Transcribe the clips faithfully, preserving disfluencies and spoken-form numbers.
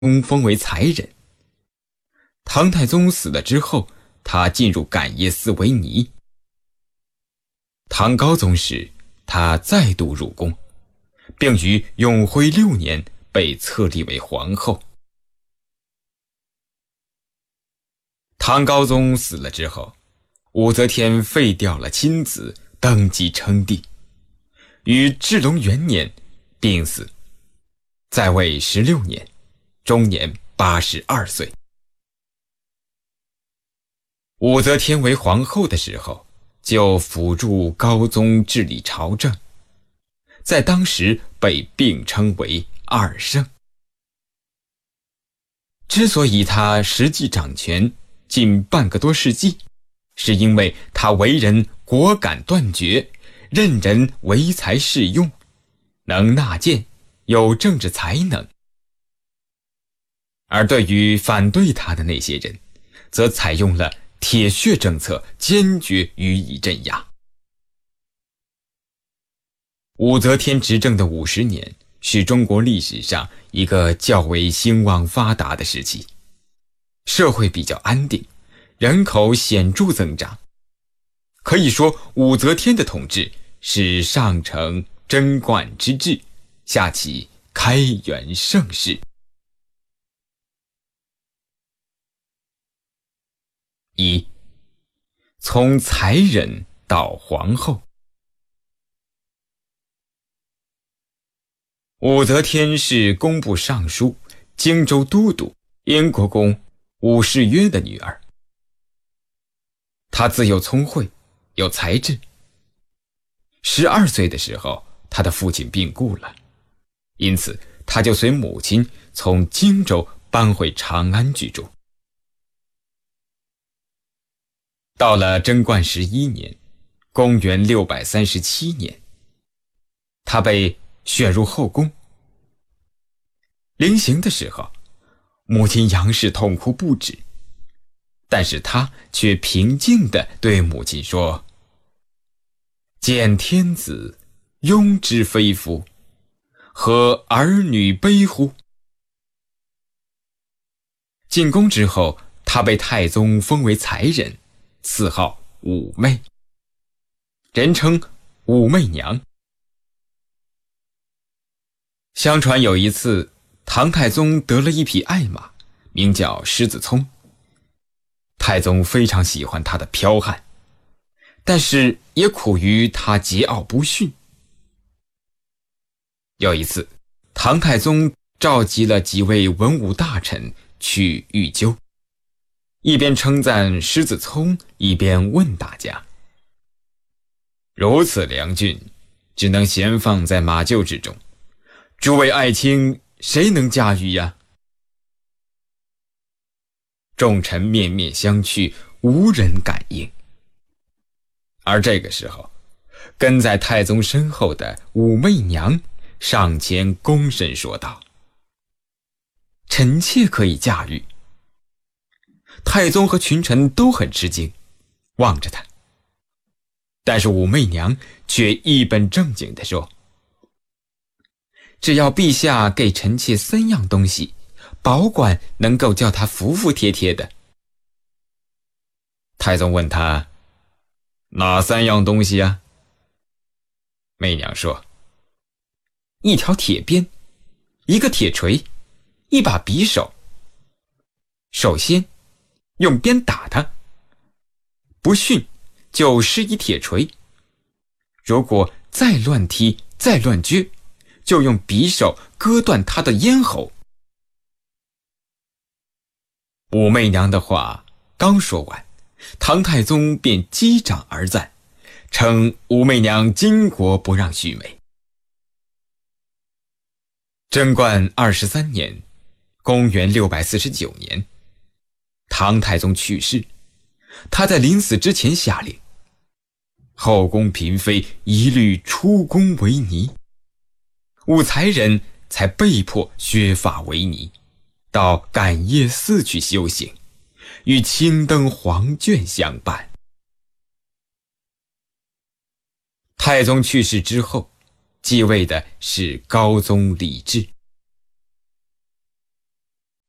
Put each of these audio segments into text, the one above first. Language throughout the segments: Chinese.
宗封为才人。唐太宗死了之后，他进入感业寺为尼。唐高宗时，他再度入宫，并于永徽六年被册立为皇后。唐高宗死了之后，武则天废掉了亲子，登基称帝，于至隆元年病死，在位十六年，终年八十二岁。武则天为皇后的时候，就辅助高宗治理朝政，在当时被并称为二圣。之所以她实际掌权近半个多世纪，是因为她为人果敢断绝，任人唯才是用，能纳谏，有政治才能。而对于反对她的那些人，则采用了铁血政策，坚决予以镇压。武则天执政的五十年，是中国历史上一个较为兴旺发达的时期，社会比较安定，人口显著增长。可以说，武则天的统治是上承贞观之治，下启开元盛世。一，从才人到皇后。武则天是工部尚书、荆州都督燕国公武士约的女儿。她自幼聪慧，有才智。十二岁的时候，她的父亲病故了，因此她就随母亲从荆州搬回长安居住。到了贞观十一年，公元六百三十七年，他被选入后宫。临行的时候，母亲杨氏痛哭不止，但是他却平静地对母亲说：“见天子，庸之非夫，何儿女悲乎？”进宫之后，他被太宗封为才人，赐号武媚，人称武媚娘。相传有一次，唐太宗得了一匹爱马，名叫狮子聪。太宗非常喜欢他的剽悍，但是也苦于他桀骜不驯。有一次，唐太宗召集了几位文武大臣去御究，一边称赞狮子聪，一边问大家：“如此良骏，只能闲放在马厩之中，诸位爱卿，谁能驾驭呀？”众臣面面相觑，无人敢应。而这个时候，跟在太宗身后的武媚娘上前躬身说道：“臣妾可以驾驭。”太宗和群臣都很吃惊，望着他。但是武媚娘却一本正经地说：“只要陛下给臣妾三样东西，保管能够叫她服服帖帖的。”太宗问他：“哪三样东西呀？”媚娘说：“一条铁鞭，一个铁锤，一把匕首。首先用鞭打他，不驯就施以铁锤，如果再乱踢再乱撅，就用匕首割断他的咽喉。”武媚娘的话刚说完，唐太宗便击掌而赞，称武媚娘巾帼不让须眉。贞观二十三年，公元六百四十九年，唐太宗去世。他在临死之前下令，后宫嫔妃一律出宫为尼，武才人才被迫削发为尼，到感业寺去修行，与青灯黄卷相伴。太宗去世之后，继位的是高宗李治。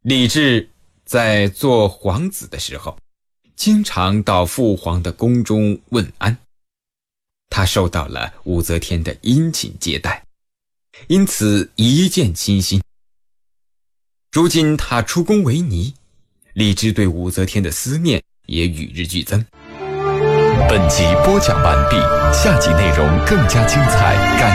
李治在做皇子的时候，经常到父皇的宫中问安，他受到了武则天的殷勤接待，因此一见倾心。如今他出宫为尼，李治对武则天的思念也与日俱增。 本集播讲完毕，下集内容更加精彩，感